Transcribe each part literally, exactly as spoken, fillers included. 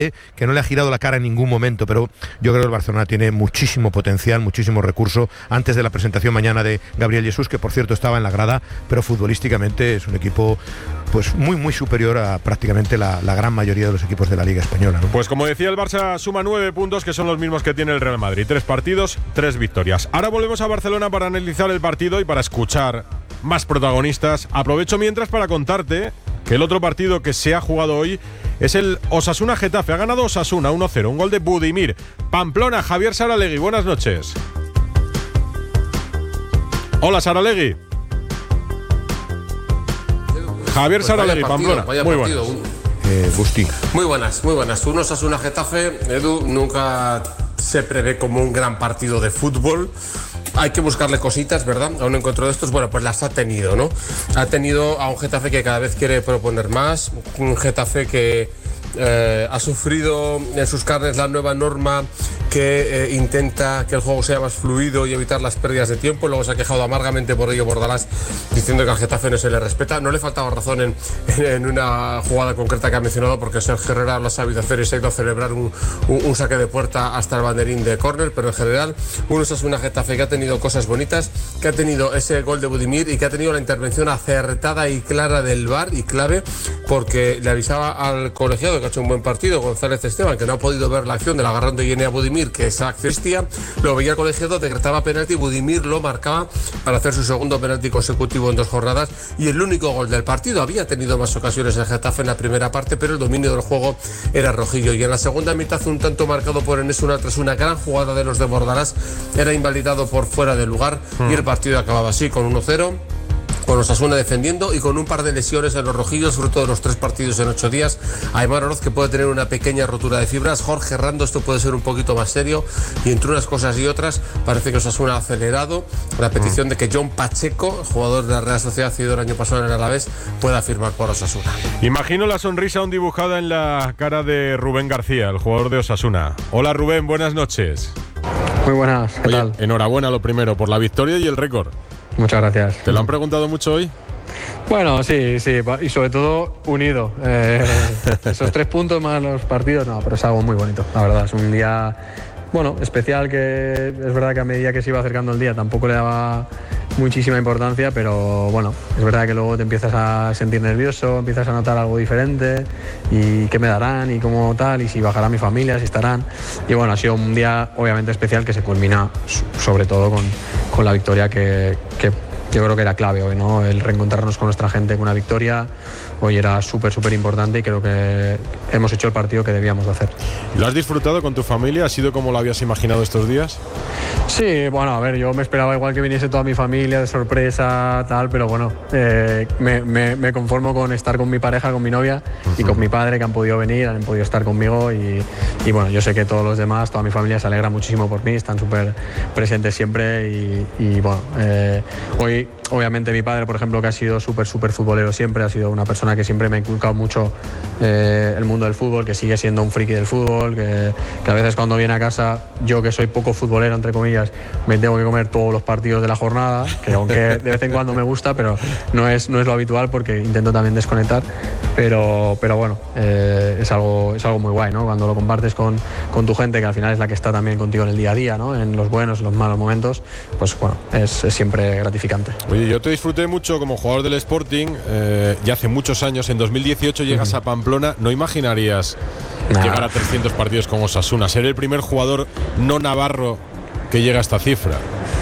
que no le ha girado la cara en ningún momento, pero yo creo que el Barcelona tiene muchísimo potencial, muchísimo recurso. Antes de la presentación mañana de Gabriel Jesús, que por cierto estaba en la grada, pero futbolísticamente es un equipo pues muy muy superior a prácticamente la, la gran mayoría de los equipos de la Liga Española, ¿no? Pues como decía, el Barça suma nueve puntos, que son los mismos que tiene el Real Madrid. Tres partidos, tres victorias. Ahora volvemos a Barcelona para analizar el partido y para escuchar más protagonistas. Aprovecho mientras para contarte que el otro partido que se ha jugado hoy es el Osasuna-Getafe. Ha ganado Osasuna uno cero, un gol de Budimir. Pamplona, Javier Saralegui, buenas noches. Hola, Saralegui. Javier pues Saralegui, partido, Pamplona. Muy buenas. Eh, Busti. Muy buenas, muy buenas. Un Osasuna-Getafe, Edu, nunca se prevé como un gran partido de fútbol. Hay que buscarle cositas, ¿verdad? A un encuentro de estos, bueno, pues las ha tenido, ¿no? Ha tenido a un Getafe que cada vez quiere proponer más, un Getafe que eh, ha sufrido en sus carnes la nueva norma que eh, intenta que el juego sea más fluido y evitar las pérdidas de tiempo. Luego se ha quejado amargamente por ello Bordalás, diciendo que al Getafe no se le respeta. No le faltaba razón en, en una jugada concreta que ha mencionado, porque Sergio Herrera lo ha sabido hacer y se ha ido a celebrar un, un, un saque de puerta hasta el banderín de córner, pero en general uno es una Getafe que ha tenido cosas bonitas, que ha tenido ese gol de Budimir y que ha tenido la intervención acertada y clara del V A R, y clave, porque le avisaba al colegiado que ha hecho un buen partido, González Esteban, que no ha podido ver la acción del agarrando y a Budimir, que esa acción existía, lo veía el colegiado, decretaba penalti, Budimir lo marcaba para hacer su segundo penalti consecutivo en dos jornadas y el único gol del partido. Había tenido más ocasiones el Getafe en la primera parte, pero el dominio del juego era rojillo, y en la segunda mitad un tanto marcado por Enes Ünal tras una gran jugada de los de Bordalás era invalidado por fuera de lugar mm. y el partido acababa así, con uno cero, con Osasuna defendiendo y con un par de lesiones en los rojillos, fruto de los tres partidos en ocho días. Aimar Oroz, que puede tener una pequeña rotura de fibras. Jorge Rando, esto puede ser un poquito más serio, y entre unas cosas y otras parece que Osasuna ha acelerado la petición de que John Pacheco, jugador de la Real Sociedad cedido el año pasado en el Alavés, pueda firmar por Osasuna. Imagino la sonrisa aún dibujada en la cara de Rubén García, el jugador de Osasuna. Hola Rubén, buenas noches. Muy buenas, ¿qué Oye, tal? Enhorabuena lo primero por la victoria y el récord. Muchas gracias. ¿Te lo han preguntado mucho hoy? Bueno, sí, sí, y sobre todo unido. Eh, esos tres puntos más los partidos, no, pero es algo muy bonito, la verdad. Es un día, bueno, especial, que es verdad que a medida que se iba acercando el día tampoco le daba muchísima importancia, pero bueno, es verdad que luego te empiezas a sentir nervioso, empiezas a notar algo diferente y qué me darán y cómo tal, y si bajará mi familia, si estarán. Y bueno, ha sido un día obviamente especial que se culmina sobre todo con, con la victoria que, que yo creo que era clave hoy, ¿no? El reencontrarnos con nuestra gente con una victoria hoy era súper, súper importante, y creo que hemos hecho el partido que debíamos de hacer. ¿Lo has disfrutado con tu familia? ¿Ha sido como lo habías imaginado estos días? Sí, bueno, a ver, yo me esperaba igual que viniese toda mi familia de sorpresa, tal, pero bueno, eh, me, me, me conformo con estar con mi pareja, con mi novia uh-huh. y con mi padre, que han podido venir, han podido estar conmigo, y, y bueno, yo sé que todos los demás, toda mi familia se alegra muchísimo por mí, están súper presentes siempre, y, y bueno, eh, hoy obviamente mi padre, por ejemplo, que ha sido súper, súper futbolero siempre, ha sido una persona que siempre me ha inculcado mucho eh, el mundo del fútbol, que sigue siendo un friki del fútbol, que, que a veces cuando viene a casa, yo que soy poco futbolero, entre comillas, me tengo que comer todos los partidos de la jornada, que aunque de vez en cuando me gusta, pero no es, no es lo habitual, porque intento también desconectar, pero, pero bueno, eh, es, algo, es algo muy guay, ¿no? Cuando lo compartes con, con tu gente, que al final es la que está también contigo en el día a día, ¿no? En los buenos, en los malos momentos, pues bueno, es, es siempre gratificante. Oye, yo te disfruté mucho como jugador del Sporting, eh, ya hace muchos años, en dos mil dieciocho llegas uh-huh. a Pamplona, ¿no imaginarías nah. llegar a trescientos partidos con Osasuna, ser el primer jugador no navarro que llega a esta cifra?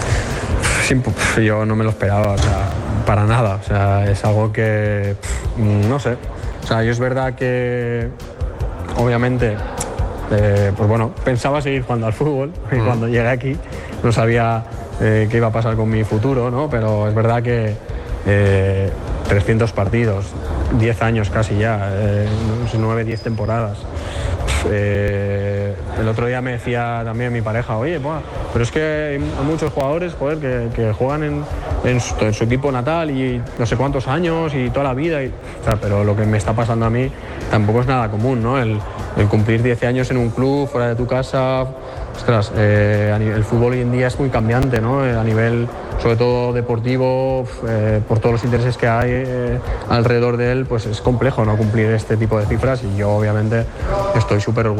Sí, yo no me lo esperaba, o sea, para nada, o sea, es algo que, no sé, o sea, yo es verdad que, obviamente, eh, pues bueno, pensaba seguir jugando al fútbol, y uh-huh. cuando llegué aquí no sabía eh, qué iba a pasar con mi futuro, ¿no? Pero es verdad que eh, trescientos partidos, diez años casi ya, eh, nueve, diez temporadas. Eh, el otro día me decía también mi pareja, oye, buah, pero es que hay muchos jugadores, joder, que, que juegan en, en, su, en su equipo natal y no sé cuántos años y toda la vida, y, o sea, pero lo que me está pasando a mí tampoco es nada común, ¿no? El, el cumplir diez años en un club, fuera de tu casa, ostras, eh, el fútbol hoy en día es muy cambiante, ¿no? A nivel, sobre todo deportivo, eh, por todos los intereses que hay eh, alrededor de él, pues es complejo no cumplir este tipo de cifras y yo obviamente estoy súper orgulloso